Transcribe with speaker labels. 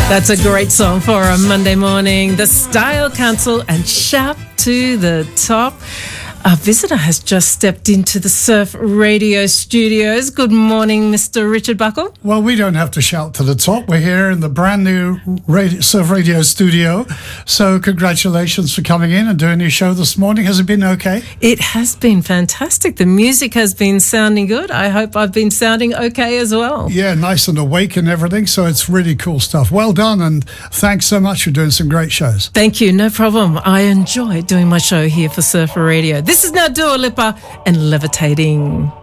Speaker 1: That's a great song for a Monday morning. The Style Council and Shout to the Top. Our visitor has just stepped into the Surf Radio studios. Good morning, Mr. Richard Buckle.
Speaker 2: Well, we don't have to shout to the top. We're here in the brand new Surf Radio studio. So congratulations for coming in and doing your show this morning. Has it been okay?
Speaker 1: It has been fantastic. The music has been sounding good. I hope I've been sounding okay as well.
Speaker 2: Yeah, nice and awake and everything. So it's really cool stuff. Well done, and thanks so much for doing some great shows.
Speaker 1: Thank you. No problem. I enjoy doing my show here for Surf Radio. This is now Dua Lipa and Levitating.